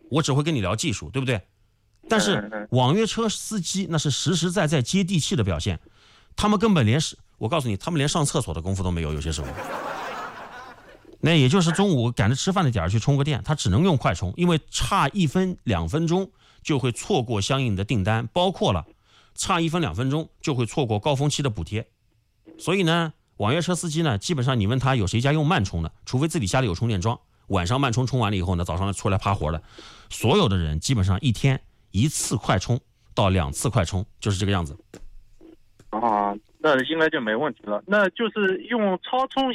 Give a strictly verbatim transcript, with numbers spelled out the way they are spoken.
我只会跟你聊技术，对不对？但是网约车司机那是实实在在接地气的表现，他们根本连我告诉你，他们连上厕所的功夫都没有，有些时候。那也就是中午赶着吃饭的点儿去充个电，他只能用快充，因为差一分两分钟就会错过相应的订单，包括了差一分两分钟就会错过高峰期的补贴。所以呢，网约车司机呢，基本上你问他有谁家用慢充的，除非自己家里有充电桩，晚上慢充充完了以后呢，早上出来趴活的，所有的人基本上一天一次快充到两次快充，就是这个样子。 啊，那应该就没问题了。那就是用超充